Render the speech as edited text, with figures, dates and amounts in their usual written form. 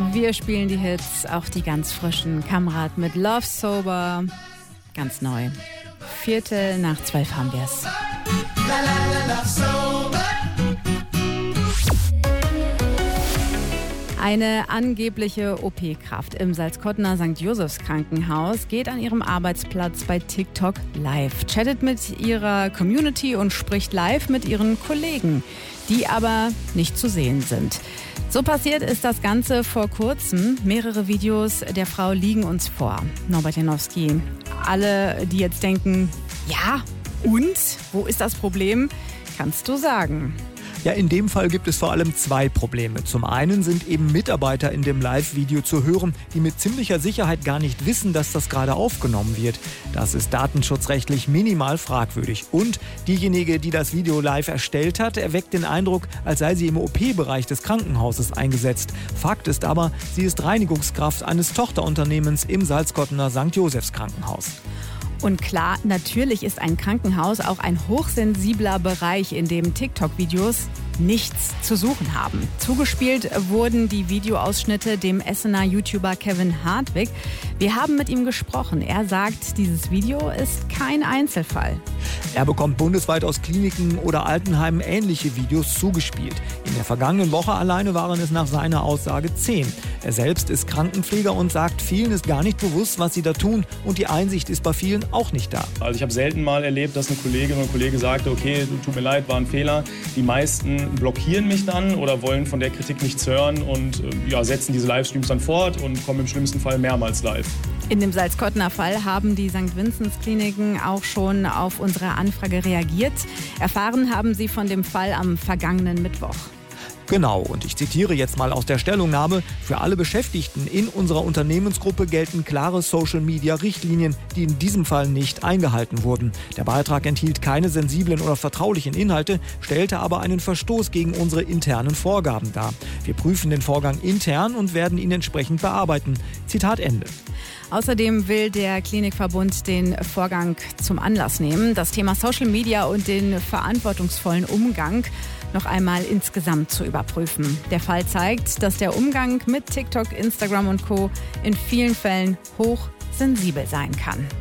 Wir spielen die Hits, auch die ganz frischen. Kamrat mit Love Sober, ganz neu. 11:45 haben wir es. Eine angebliche OP-Kraft im Salzkottener St. Josephs Krankenhaus geht an ihrem Arbeitsplatz bei TikTok live, chattet mit ihrer Community und spricht live mit ihren Kollegen, die aber nicht zu sehen sind. So passiert ist das Ganze vor kurzem. Mehrere Videos der Frau liegen uns vor. Norbert Janowski, alle, die jetzt denken, ja, und? Wo ist das Problem? Kannst du sagen. Ja, in dem Fall gibt es vor allem zwei Probleme. Zum einen sind eben Mitarbeiter in dem Live-Video zu hören, die mit ziemlicher Sicherheit gar nicht wissen, dass das gerade aufgenommen wird. Das ist datenschutzrechtlich minimal fragwürdig. Und diejenige, die das Video live erstellt hat, erweckt den Eindruck, als sei sie im OP-Bereich des Krankenhauses eingesetzt. Fakt ist aber, sie ist Reinigungskraft eines Tochterunternehmens im Salzkottener St. Josephs Krankenhaus. Und klar, natürlich ist ein Krankenhaus auch ein hochsensibler Bereich, in dem TikTok-Videos nichts zu suchen haben. Zugespielt wurden die Videoausschnitte dem Essener YouTuber Kevin Hartwig. Wir haben mit ihm gesprochen. Er sagt, dieses Video ist kein Einzelfall. Er bekommt bundesweit aus Kliniken oder Altenheimen ähnliche Videos zugespielt. In der vergangenen Woche alleine waren es nach seiner Aussage 10. Er selbst ist Krankenpfleger und sagt, vielen ist gar nicht bewusst, was sie da tun. Und die Einsicht ist bei vielen auch nicht da. Also ich habe selten mal erlebt, dass eine Kollegin oder ein Kollege sagte, okay, tut mir leid, war ein Fehler. Die meisten blockieren mich dann oder wollen von der Kritik nichts hören und setzen diese Livestreams dann fort und kommen im schlimmsten Fall mehrmals live. In dem Salzkottener Fall haben die St. Vinzenz Kliniken auch schon auf unsere Anfrage reagiert. Erfahren haben sie von dem Fall am vergangenen Mittwoch. Genau, und ich zitiere jetzt mal aus der Stellungnahme: Für alle Beschäftigten in unserer Unternehmensgruppe gelten klare Social-Media-Richtlinien, die in diesem Fall nicht eingehalten wurden. Der Beitrag enthielt keine sensiblen oder vertraulichen Inhalte, stellte aber einen Verstoß gegen unsere internen Vorgaben dar. Wir prüfen den Vorgang intern und werden ihn entsprechend bearbeiten. Zitat Ende. Außerdem will der Klinikverbund den Vorgang zum Anlass nehmen, das Thema Social Media und den verantwortungsvollen Umgang noch einmal insgesamt zu überprüfen. Der Fall zeigt, dass der Umgang mit TikTok, Instagram und Co. in vielen Fällen hochsensibel sein kann.